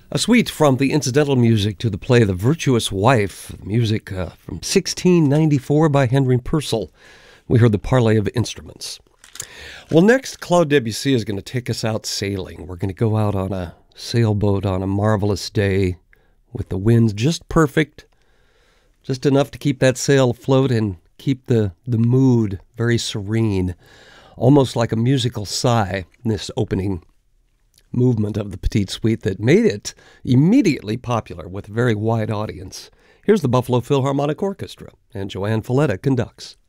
A suite from the incidental music to the play The Virtuous Wife, music from 1694 by Henry Purcell. We heard the Parley of Instruments. Well, next, Claude Debussy is going to take us out sailing. We're going to go out on a sailboat on a marvelous day with the winds just perfect, just enough to keep that sail afloat and keep the mood very serene, almost like a musical sigh in this opening movement of the Petite Suite that made it immediately popular with a very wide audience. Here's the Buffalo Philharmonic Orchestra, and Joanne Falletta conducts.